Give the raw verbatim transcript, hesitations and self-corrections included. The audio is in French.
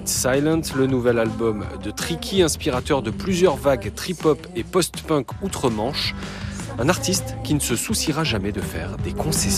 It's Silent, le nouvel album de Tricky, inspirateur de plusieurs vagues trip-hop et post-punk outre-Manche. Un artiste qui ne se souciera jamais de faire des concessions.